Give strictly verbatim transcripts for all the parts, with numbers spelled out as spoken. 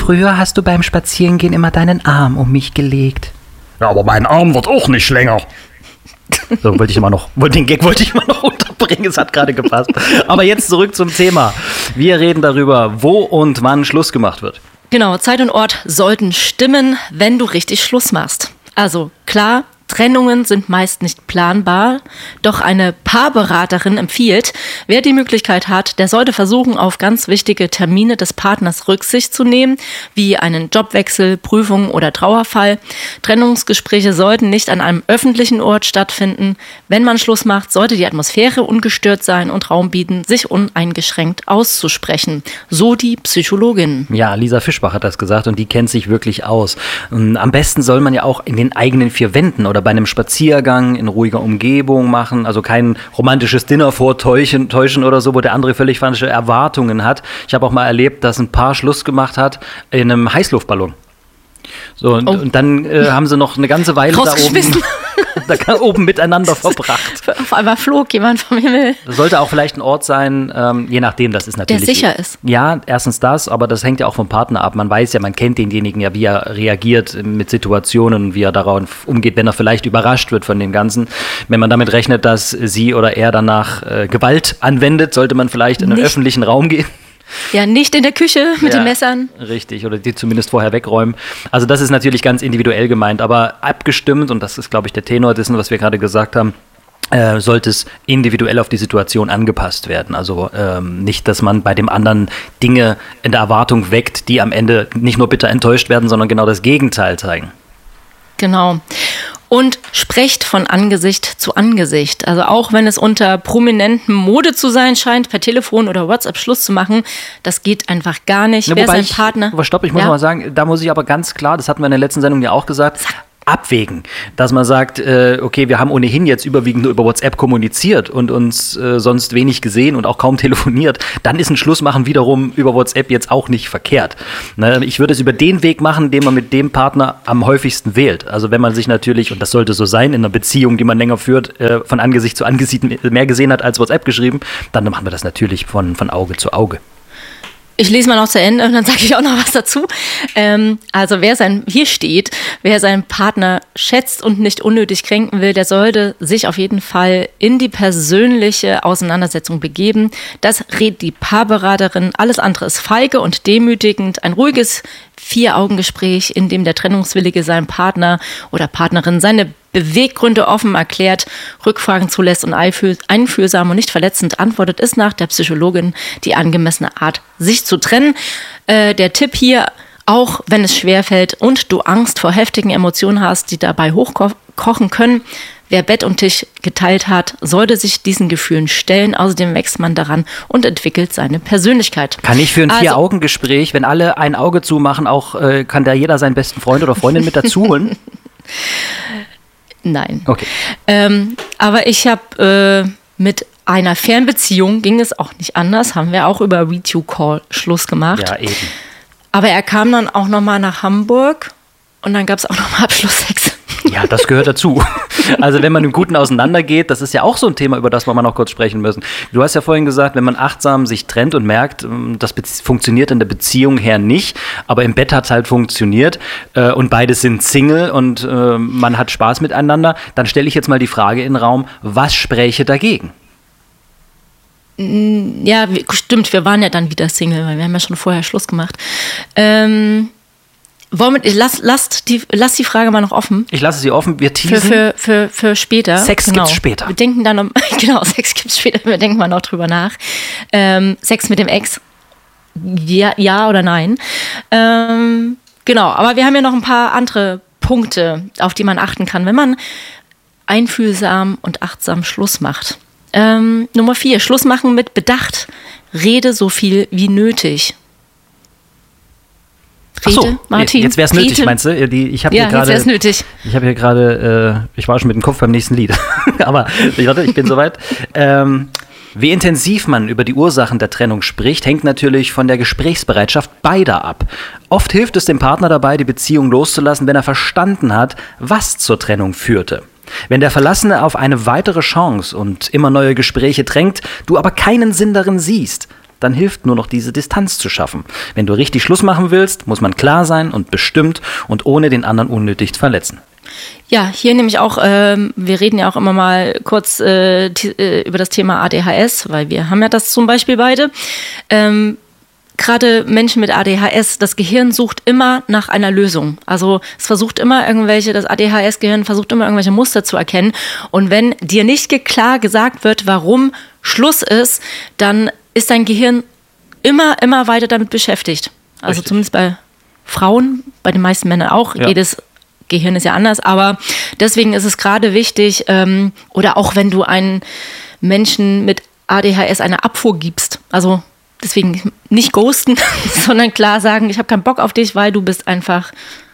früher hast du beim Spazierengehen immer deinen Arm um mich gelegt. Ja, aber mein Arm wird auch nicht länger. So, wollte ich immer noch, den Gag wollte ich immer noch unterbringen, es hat gerade gepasst. Aber jetzt zurück zum Thema. Wir reden darüber, wo und wann Schluss gemacht wird. Genau, Zeit und Ort sollten stimmen, wenn du richtig Schluss machst. Also klar, Trennungen sind meist nicht planbar, doch eine Paarberaterin empfiehlt, wer die Möglichkeit hat, der sollte versuchen, auf ganz wichtige Termine des Partners Rücksicht zu nehmen, wie einen Jobwechsel, Prüfung oder Trauerfall. Trennungsgespräche sollten nicht an einem öffentlichen Ort stattfinden. Wenn man Schluss macht, sollte die Atmosphäre ungestört sein und Raum bieten, sich uneingeschränkt auszusprechen. So die Psychologin. Ja, Lisa Fischbach hat das gesagt und die kennt sich wirklich aus. Und am besten soll man ja auch in den eigenen vier Wänden oder bei einem Spaziergang in ruhiger Umgebung machen, also kein romantisches Dinner vortäuschen täuschen oder so, wo der andere völlig falsche Erwartungen hat. Ich habe auch mal erlebt, dass ein Paar Schluss gemacht hat in einem Heißluftballon. So, und, oh. und dann äh, haben sie noch eine ganze Weile da oben, da oben miteinander verbracht. Auf einmal flog jemand vom Himmel. Das sollte auch vielleicht ein Ort sein, ähm, je nachdem, das ist natürlich... Der sicher ist. Ja, erstens das, aber das hängt ja auch vom Partner ab. Man weiß ja, man kennt denjenigen ja, wie er reagiert mit Situationen, wie er darauf umgeht, wenn er vielleicht überrascht wird von dem Ganzen. Wenn man damit rechnet, dass sie oder er danach äh, Gewalt anwendet, sollte man vielleicht in einen Nicht. öffentlichen Raum gehen. Ja, nicht in der Küche mit ja, den Messern. Richtig, oder die zumindest vorher wegräumen. Also das ist natürlich ganz individuell gemeint, aber abgestimmt, und das ist, glaube ich, der Tenor dessen, was wir gerade gesagt haben, äh, sollte es individuell auf die Situation angepasst werden. Also ähm, nicht, dass man bei dem anderen Dinge in der Erwartung weckt, die am Ende nicht nur bitter enttäuscht werden, sondern genau das Gegenteil zeigen. Genau. Und sprecht von Angesicht zu Angesicht. Also auch wenn es unter prominentem Mode zu sein scheint, per Telefon oder WhatsApp Schluss zu machen, das geht einfach gar nicht. Ne, Wer ist wobei ein ich, Partner? Aber stopp, ich muss ja? noch mal sagen, da muss ich aber ganz klar, das hatten wir in der letzten Sendung ja auch gesagt, abwägen, dass man sagt, äh, okay, wir haben ohnehin jetzt überwiegend nur über WhatsApp kommuniziert und uns äh, sonst wenig gesehen und auch kaum telefoniert, dann ist ein Schlussmachen wiederum über WhatsApp jetzt auch nicht verkehrt. Ne? Ich würde es über den Weg machen, den man mit dem Partner am häufigsten wählt. Also wenn man sich natürlich, und das sollte so sein, in einer Beziehung, die man länger führt, äh, von Angesicht zu Angesicht mehr gesehen hat als WhatsApp geschrieben, dann machen wir das natürlich von, von Auge zu Auge. Ich lese mal noch zu Ende und dann sage ich auch noch was dazu. Ähm, also wer sein, hier steht, wer seinen Partner schätzt und nicht unnötig kränken will, der sollte sich auf jeden Fall in die persönliche Auseinandersetzung begeben. Das rät die Paarberaterin. Alles andere ist feige und demütigend. Ein ruhiges Vier-Augen-Gespräch, in dem der Trennungswillige seinem Partner oder Partnerin seine Beweggründe offen erklärt, Rückfragen zulässt und einfühlsam und nicht verletzend antwortet, ist nach der Psychologin die angemessene Art, sich zu trennen. Äh, der Tipp hier, auch wenn es schwerfällt und du Angst vor heftigen Emotionen hast, die dabei hochkochen können, wer Bett und Tisch geteilt hat, sollte sich diesen Gefühlen stellen. Außerdem wächst man daran und entwickelt seine Persönlichkeit. Kann ich für ein also, Vier-Augen-Gespräch, wenn alle ein Auge zumachen, auch äh, kann da jeder seinen besten Freund oder Freundin mit dazu holen? Nein. Okay. Ähm, aber ich habe äh, mit einer Fernbeziehung, ging es auch nicht anders, haben wir auch über Video-Call Schluss gemacht. Ja, eben. Aber er kam dann auch nochmal nach Hamburg und dann gab es auch nochmal Abschlusssex. Ja, das gehört dazu. Also wenn man im Guten auseinandergeht, das ist ja auch so ein Thema, über das wir mal noch kurz sprechen müssen. Du hast ja vorhin gesagt, wenn man achtsam sich trennt und merkt, das funktioniert in der Beziehung her nicht, aber im Bett hat es halt funktioniert äh, und beide sind Single und äh, man hat Spaß miteinander, dann stelle ich jetzt mal die Frage in den Raum, was spräche dagegen? Ja, stimmt, wir waren ja dann wieder Single, weil wir haben ja schon vorher Schluss gemacht. Ähm... Wollen wir, lass, lass, die, lass die Frage mal noch offen. Ich lasse sie offen, wir teasen. Für, für, für, für später. Sex genau. gibt's später. Wir denken dann, um, genau, Sex gibt's später, wir denken mal noch drüber nach. Ähm, Sex mit dem Ex, ja, ja oder nein. Ähm, genau, aber wir haben ja noch ein paar andere Punkte, auf die man achten kann, wenn man einfühlsam und achtsam Schluss macht. Ähm, Nummer vier, Schluss machen mit Bedacht. Rede so viel wie nötig. Ach so, Martin, jetzt wäre es nötig, meinst du? Die, ich habe ja, hier gerade, jetzt wäre es nötig. Ich habe hier gerade, äh, ich war schon mit dem Kopf beim nächsten Lied, aber ich, warte, ich bin soweit. Ähm, wie intensiv man über die Ursachen der Trennung spricht, hängt natürlich von der Gesprächsbereitschaft beider ab. Oft hilft es dem Partner dabei, die Beziehung loszulassen, wenn er verstanden hat, was zur Trennung führte. Wenn der Verlassene auf eine weitere Chance und immer neue Gespräche drängt, du aber keinen Sinn darin siehst, dann hilft nur noch diese Distanz zu schaffen. Wenn du richtig Schluss machen willst, muss man klar sein und bestimmt und ohne den anderen unnötig verletzen. Ja, hier nämlich auch, ähm, wir reden ja auch immer mal kurz äh, t- äh, über das Thema A D H S, weil wir haben ja das zum Beispiel beide. Ähm, Gerade Menschen mit A D H S, das Gehirn sucht immer nach einer Lösung. Also es versucht immer irgendwelche, das A D H S-Gehirn versucht immer irgendwelche Muster zu erkennen. Und wenn dir nicht klar gesagt wird, warum Schluss ist, dann ist dein Gehirn immer, immer weiter damit beschäftigt. Also Richtig. zumindest bei Frauen, bei den meisten Männern auch. Ja. Jedes Gehirn ist ja anders, aber deswegen ist es gerade wichtig, ähm, oder auch wenn du einen Menschen mit A D H S eine Abfuhr gibst, also deswegen nicht ghosten, sondern klar sagen, ich habe keinen Bock auf dich, weil du bist einfach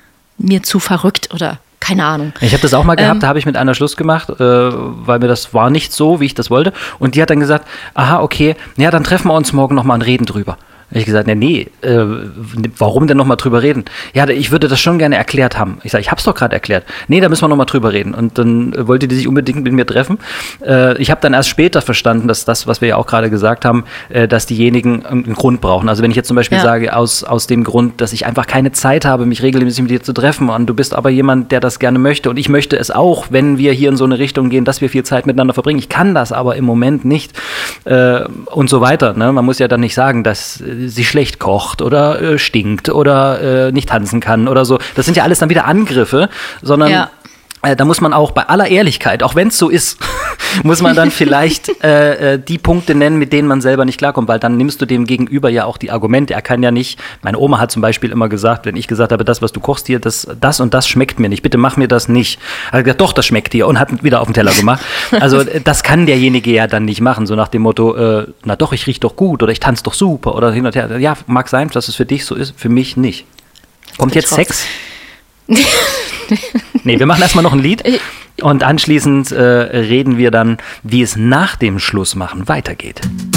mir zu verrückt oder keine Ahnung. Ich habe das auch mal gehabt, Ähm, da habe ich mit einer Schluss gemacht, äh, weil mir das war nicht so, wie ich das wollte. Und die hat dann gesagt, aha, okay, ja, dann treffen wir uns morgen nochmal und reden drüber. Da habe ich gesagt, nee, nee, äh, warum denn nochmal drüber reden? Ja, ich würde das schon gerne erklärt haben. Ich sage, ich habe es doch gerade erklärt. Nee, da müssen wir nochmal drüber reden. Und dann äh, wollte die sich unbedingt mit mir treffen. Äh, ich habe dann erst später verstanden, dass das, was wir ja auch gerade gesagt haben, äh, dass diejenigen einen Grund brauchen. Also wenn ich jetzt zum Beispiel Ja. sage, aus, aus dem Grund, dass ich einfach keine Zeit habe, mich regelmäßig mit dir zu treffen und du bist aber jemand, der das gerne möchte und ich möchte es auch, wenn wir hier in so eine Richtung gehen, dass wir viel Zeit miteinander verbringen. Ich kann das aber im Moment nicht äh, und so weiter. Ne? Man muss ja dann nicht sagen, dass äh, sie schlecht kocht oder äh, stinkt oder äh, nicht tanzen kann oder so. Das sind ja alles dann wieder Angriffe, sondern Ja. äh, da muss man auch bei aller Ehrlichkeit, auch wenn es so ist, muss man dann vielleicht äh, äh, die Punkte nennen, mit denen man selber nicht klarkommt, weil dann nimmst du dem Gegenüber ja auch die Argumente. Er kann ja nicht, meine Oma hat zum Beispiel immer gesagt, wenn ich gesagt habe, das, was du kochst hier, das, das und das schmeckt mir nicht, bitte mach mir das nicht. Hat er gesagt, doch, das schmeckt dir und hat wieder auf den Teller gemacht. Also äh, das kann derjenige ja dann nicht machen, so nach dem Motto, äh, na doch, ich riech doch gut oder ich tanze doch super oder hin und her. Ja, mag sein, dass es für dich so ist, für mich nicht. Kommt jetzt Sex? Nee, wir machen erstmal noch ein Lied und anschließend äh, reden wir dann, wie es nach dem Schlussmachen weitergeht.